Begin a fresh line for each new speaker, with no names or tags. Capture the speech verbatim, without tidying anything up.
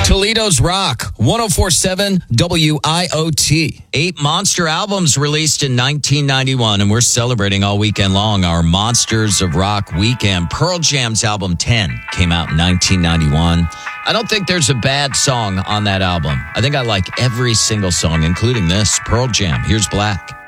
Toledo's Rock, one oh four point seven W I O T. Eight monster albums released in nineteen ninety-one, and we're celebrating all weekend long our Monsters of Rock weekend. Pearl Jam's album ten came out in nineteen ninety-one. I don't think there's a bad song on that album. I think I like every single song, including this, Pearl Jam. Here's Black.